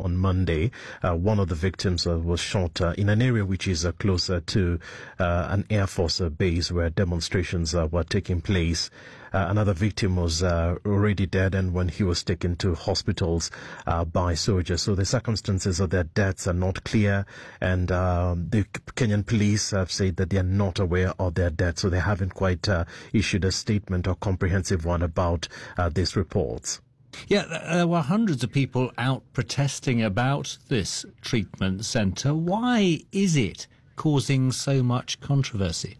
on Monday. One of the victims was shot in an area which is closer to an Air Force base where demonstrations were taking place. Another victim was already dead, and when he was taken to hospitals by soldiers. So the circumstances of their deaths are not clear, and the Kenyan police have said that they are not aware of their deaths, so they haven't quite issued a statement or comprehensive one about these reports. Yeah, there were hundreds of people out protesting about this treatment centre. Why is it causing so much controversy?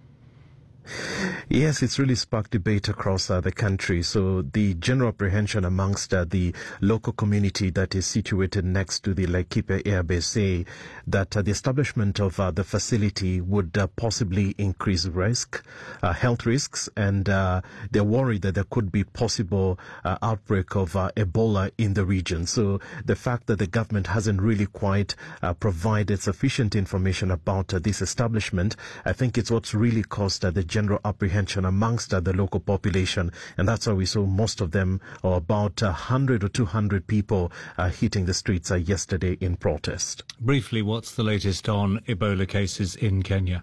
Yes, it's really sparked debate across the country. So the general apprehension amongst the local community that is situated next to the Laikipia Air Base say that the establishment of the facility would possibly increase health risks, and they're worried that there could be possible outbreak of Ebola in the region. So the fact that the government hasn't really quite provided sufficient information about this establishment, I think it's what's really caused the general apprehension amongst the local population, and that's why we saw most of them, or about 100 or 200 people hitting the streets yesterday in protest. Briefly, what's the latest on Ebola cases in Kenya?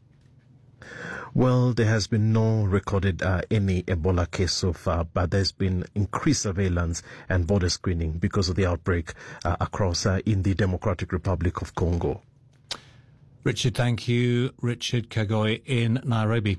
Well, there has been no recorded any Ebola case so far, but there's been increased surveillance and border screening because of the outbreak across in the Democratic Republic of Congo. Richard, thank you. Richard Kagoi in Nairobi.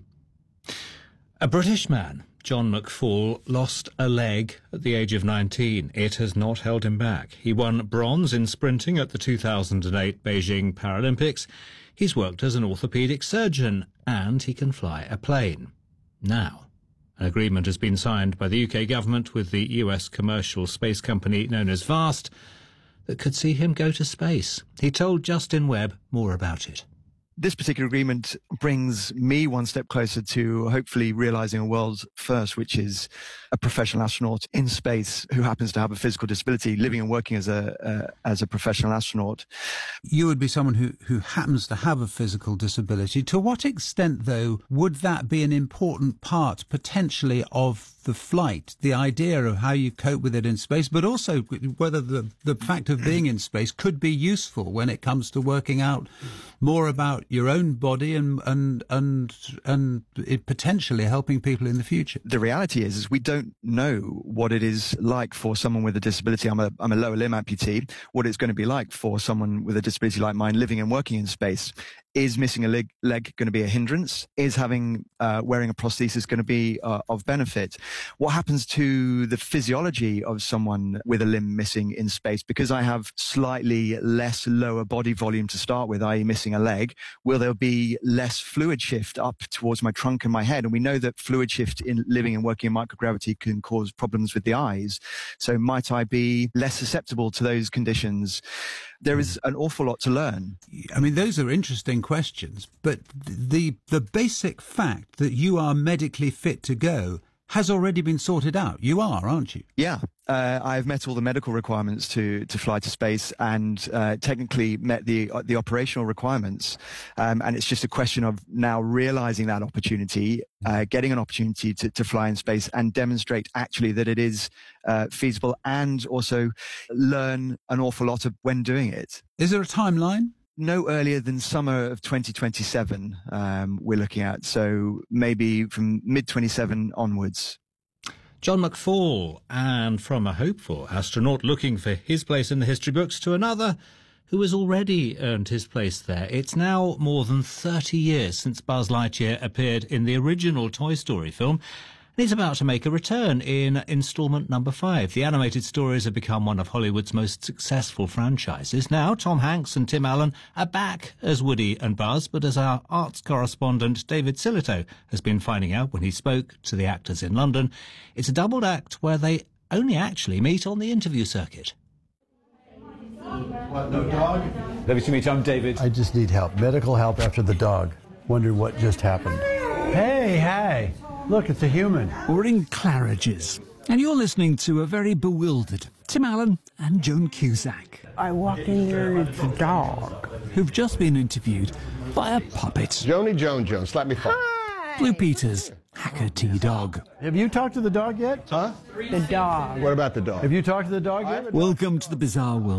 A British man, John McFall, lost a leg at the age of 19. It has not held him back. He won bronze in sprinting at the 2008 Beijing Paralympics. He's worked as an orthopaedic surgeon and he can fly a plane. Now, an agreement has been signed by the UK government with the US commercial space company known as Vast that could see him go to space. He told Justin Webb more about it. This particular agreement brings me one step closer to hopefully realizing a world first, which is a professional astronaut in space who happens to have a physical disability, living and working as a professional astronaut. You would be someone who happens to have a physical disability. To what extent, though, would that be an important part, potentially, of the flight, the idea of how you cope with it in space, but also whether the fact of being in space could be useful when it comes to working out more about your own body and it potentially helping people in the future? The reality is we don't know what it is like for someone with a disability. I'm a lower limb amputee. What it's going to be like for someone with a disability like mine living and working in space. Is missing a leg going to be a hindrance? Is having wearing a prosthesis going to be of benefit? What happens to the physiology of someone with a limb missing in space? Because I have slightly less lower body volume to start with, i.e. missing a leg, will there be less fluid shift up towards my trunk and my head? And we know that fluid shift in living and working in microgravity can cause problems with the eyes. So might I be less susceptible to those conditions? There is an awful lot to learn. I mean, those are interesting questions, but the basic fact that you are medically fit to go has already been sorted out. You are, aren't you? Yeah. I've met all the medical requirements to fly to space and technically met the operational requirements. And it's just a question of now realizing that opportunity, getting an opportunity to fly in space and demonstrate actually that it is feasible, and also learn an awful lot when doing it. Is there a timeline? No earlier than summer of 2027 we're looking at, so maybe from mid-27 onwards. John McFall, and from a hopeful astronaut looking for his place in the history books to another who has already earned his place there. It's now more than 30 years since Buzz Lightyear appeared in the original Toy Story film. And he's about to make a return in instalment number 5. The animated stories have become one of Hollywood's most successful franchises. Now, Tom Hanks and Tim Allen are back as Woody and Buzz, but as our arts correspondent David Silito has been finding out when he spoke to the actors in London, it's a doubled act where they only actually meet on the interview circuit. What, no dog? Lovely to meet you. I'm David. I just need help. Medical help after the dog. Wondering what just happened. Hey. Look, it's a human. We're in Claridge's, and you're listening to a very bewildered Tim Allen and Joan Cusack. I walk in there and it's a dog. Who've just been interviewed by a puppet. Joni Joan, slap me fuck. Blue Peter's Hacker T-Dog. Have you talked to the dog yet? Huh? The dog. What about the dog? Have you talked to the dog yet? Welcome to the bizarre world